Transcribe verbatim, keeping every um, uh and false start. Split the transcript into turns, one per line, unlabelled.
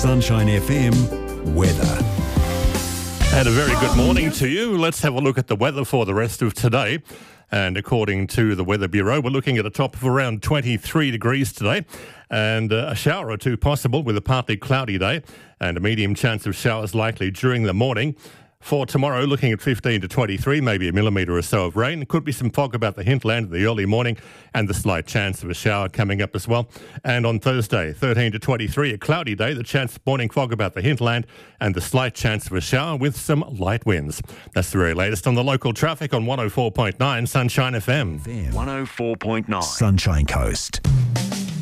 Sunshine F M weather.
And a very good morning to you. Let's have a look at the weather for the rest of today. And according to the Weather Bureau, we're looking at a top of around twenty-three degrees today and uh, a shower or two possible with a partly cloudy day and a medium chance of showers likely during the morning. For tomorrow, looking at fifteen to twenty-three, maybe a millimetre or so of rain. Could be some fog about the hinterland in the early morning and the slight chance of a shower coming up as well. And on Thursday, thirteen to twenty-three, a cloudy day, the chance of morning fog about the hinterland and the slight chance of a shower with some light winds. That's the very latest on the local traffic on one oh four point nine Sunshine F M.
one
oh four point nine
Sunshine Coast.